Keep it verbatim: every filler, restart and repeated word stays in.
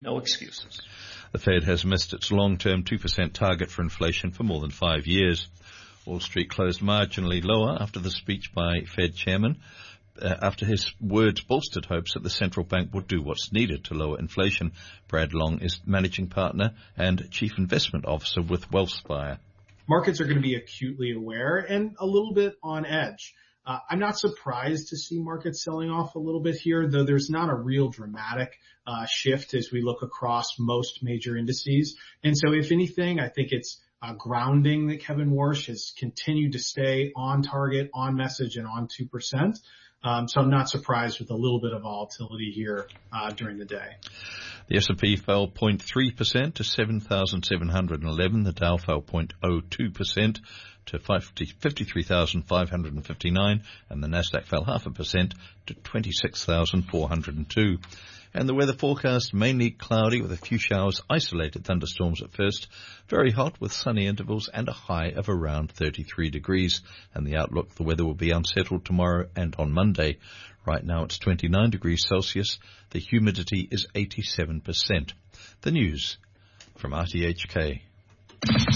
No excuses. The Fed has missed its long-term two percent target for inflation for more than five years. Wall Street closed marginally lower after the speech by Fed Chairman, uh, after his words bolstered hopes that the central bank would do what's needed to lower inflation. Brad Long is managing partner and chief investment officer with Wealthspire. Markets are going to be acutely aware and a little bit on edge. Uh, I'm not surprised to see markets selling off a little bit here, though there's not a real dramatic uh, shift as we look across most major indices. And so if anything, I think it's uh, grounding that Kevin Warsh has continued to stay on target, on message, and on two percent. Um, so I'm not surprised with a little bit of volatility here uh, during the day. The S and P fell zero point three percent to seven thousand seven hundred eleven. The Dow fell zero point zero two percent to fifty-three thousand five hundred fifty-nine, and the Nasdaq fell half a percent to twenty-six thousand four hundred two. And the weather forecast, mainly cloudy with a few showers, isolated thunderstorms at first, very hot with sunny intervals and a high of around thirty-three degrees. And the outlook, the weather will be unsettled tomorrow and on Monday. Right now it's twenty-nine degrees Celsius. The humidity is eighty-seven percent. The news from R T H K.